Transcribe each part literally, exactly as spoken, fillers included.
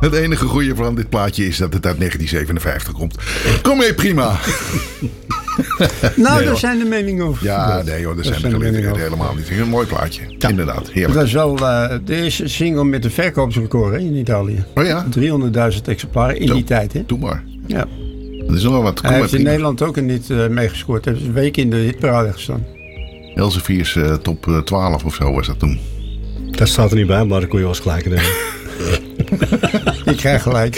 Het enige goede van dit plaatje is dat het uit negentien zevenenvijftig komt. Kom mee, prima. Nou, nee, daar hoor. zijn de meningen over. Ja, nee hoor, daar zijn de meningen helemaal niet. Een mooi plaatje. Ja. Inderdaad, heerlijk. Dat is wel uh, de eerste single met een verkoopsrecord hè, in Italië. Oh ja? driehonderdduizend exemplaren in Zo, die tijd. Hè? Doe maar. Ja. Dat is nog wel wat. Kom Hij maar, heeft in prima. Nederland ook een niet uh, meegescoord. Hij heeft een week in de hitparade gestaan. Elsevier's uh, top uh, twaalf of zo was dat toen. Dat staat er niet bij, maar dat kon je wel eens gelijk nemen. Ik krijg gelijk.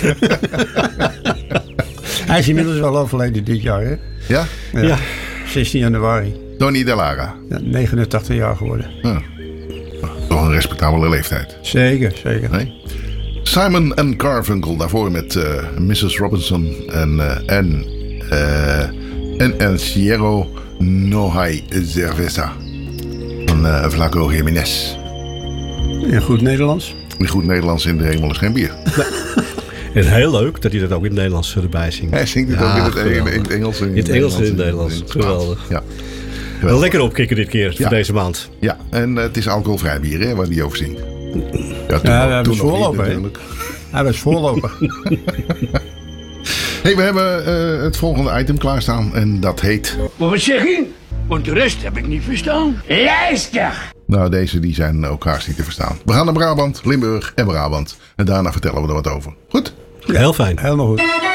Hij is inmiddels wel overleden dit jaar, hè? Ja? Ja. ja. zestien januari. Tony Delara. Ja, negenentachtig jaar geworden. Ja. Toch een respectabele leeftijd. Zeker, zeker. Nee? Simon en Garfunkel daarvoor met uh, missus Robinson en uh, en uh, en El Cielo No Hay Cerveza van uh, Flaco Jiménez. In goed Nederlands. In goed Nederlands in de hemel is geen bier. En heel leuk dat hij dat ook in het Nederlands erbij zingt. Hij zingt het ja, ook in het, geweldig. in het Engels. In, in het Engels en in het Nederlands. In het Geweldig. Ja. Wel lekker opkikken dit keer, ja. voor deze maand. Ja, en uh, het is alcoholvrij bier hè, waar hij over zingt. Ja, toen, ja, hij was toen voorloper. Hij was voorloper. Hey, we hebben uh, het volgende item klaarstaan en dat heet... Wat zeg je? Want de rest heb ik niet verstaan. Luister! Nou, deze die zijn ook haast niet te verstaan. We gaan naar Brabant, Limburg en Brabant. En daarna vertellen we er wat over. Goed? Heel fijn. Helemaal goed.